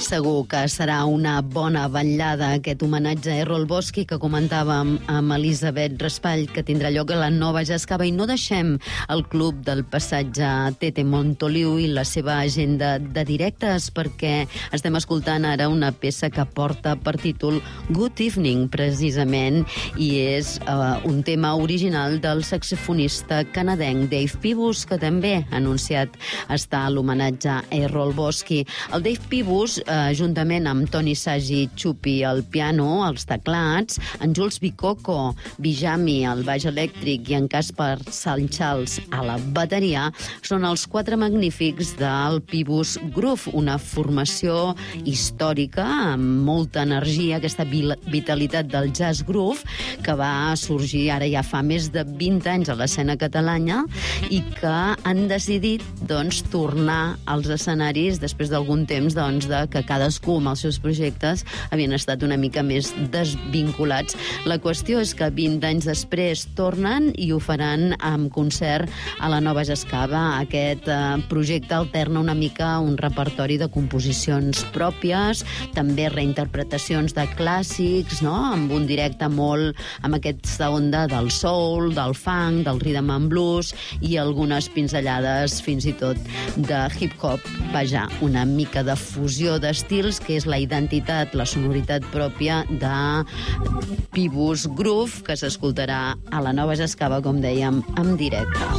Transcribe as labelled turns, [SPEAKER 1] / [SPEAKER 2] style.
[SPEAKER 1] segur que serà una bona vetllada aquest homenatge a Errol Bosch que comentàvem amb Elisabet Raspall, que tindrà lloc a la Nova Jascava. I no deixem el Club del Passatge Tete Montoliu i la seva agenda de directes, perquè estem escoltant ara una peça que porta per títol Good Evening, precisament, i és un tema original del saxofonista canadenc Dave Pibus, que també ha anunciat estar a l'homenatge a Errol Bosch. El Dave Pibus, juntament amb Tony Sagi Chupi al piano, als teclats, en Jules Bicocco, Bijami al baix elèctric i en Caspar Sanchals a la bateria, són els 4 magnífics del Pibus Groove, una formació històrica amb molta energia, aquesta vitalitat del jazz groove que va sorgir ara ja fa més de 20 anys a l'escena catalana i que han decidit tornar als escenaris després d'algun temps de que cadascú amb els seus projectes havien estat una mica més desvinculats. La qüestió és que 20 anys després tornen i ho faran amb concert a la Nova Jascava. Aquest projecte alterna una mica un repertori de composicions pròpies, també reinterpretacions de clàssics, no? Amb un directe molt amb aquesta onda del soul, del funk, del rhythm and blues i algunes pinzellades fins i tot de hip-hop. Vaja, una mica de fusió d'estils, que és la identitat, la sonoritat pròpia de Pibus Groove, que s'escoltarà a la Nova Jascava, com dèiem, en directe.